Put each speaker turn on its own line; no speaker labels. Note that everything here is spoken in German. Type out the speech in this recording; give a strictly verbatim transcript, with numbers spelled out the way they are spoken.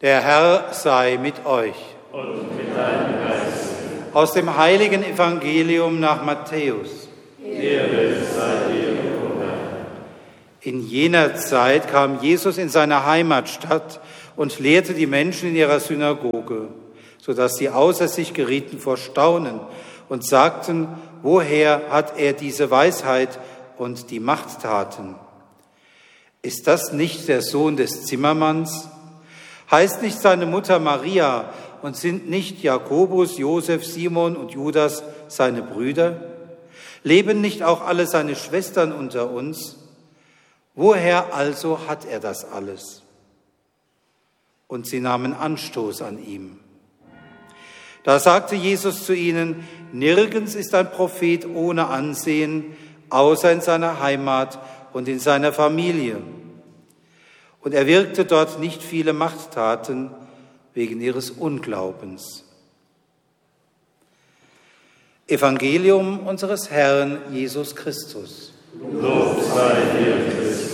Der Herr sei mit euch.
Und mit deinem Geist.
Aus dem heiligen Evangelium nach Matthäus.
Ehre sei dir, o Herr.
In jener Zeit kam Jesus in seine Heimatstadt und lehrte die Menschen in ihrer Synagoge, sodass sie außer sich gerieten vor Staunen und sagten, woher hat er diese Weisheit und die Machttaten? Ist das nicht der Sohn des Zimmermanns? Heißt nicht seine Mutter Maria und sind nicht Jakobus, Josef, Simon und Judas seine Brüder? Leben nicht auch alle seine Schwestern unter uns? Woher also hat er das alles? Und sie nahmen Anstoß an ihm. Da sagte Jesus zu ihnen, nirgends ist ein Prophet ohne Ansehen, außer in seiner Heimat und in seiner Familie. Und er wirkte dort nicht viele Machttaten wegen ihres Unglaubens. Evangelium unseres Herrn Jesus Christus.
Lob sei dir, Christus.